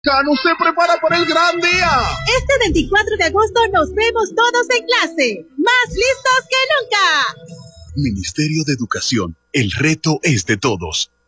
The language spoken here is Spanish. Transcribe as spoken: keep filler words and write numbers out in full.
Cano se prepara para el gran día. Este veinticuatro de agosto nos vemos todos en clase, más listos que nunca. Ministerio de Educación, el reto es de todos.